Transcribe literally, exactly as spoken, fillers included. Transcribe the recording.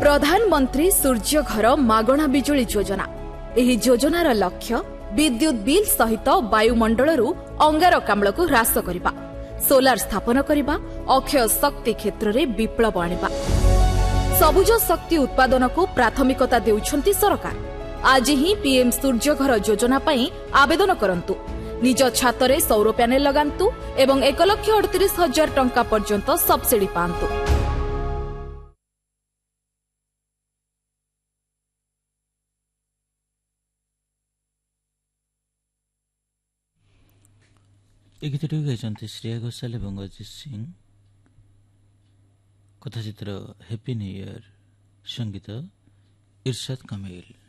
प्रधानमंत्री सूर्य घर मागणा बिजुली योजना। एही योजनार लक्ष्य विद्युत बिल सहित वायुमंडल अंगारकाम्ल को ह्रास करने, सोलार स्थापन करने, अक्षय शक्ति क्षेत्र में विप्लव आनिबा। सबुज शक्ति उत्पादन को प्राथमिकता देउछंती सरकार। आज ही पीएम सूर्य घर योजना पई आवेदन करंतु। निज छातरे सौर प्यानेल लगांतु एवं एक लक्ष अड़तीस हजार टंका पर्यंत सब्सिडी पांतु। এই গীতটি গাইছেন শ্রেয়া ঘোষাল এবং Ajit Singh. Kathachitra happy new year, সঙ্গীত ইরশাদ কামিল।